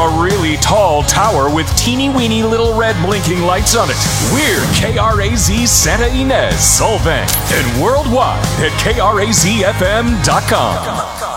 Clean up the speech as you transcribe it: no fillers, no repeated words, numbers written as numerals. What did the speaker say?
from a really tall tower with teeny-weeny little red blinking lights on it. We're KRAZ Santa Ynez, Solvang, and worldwide at KRAZFM.com.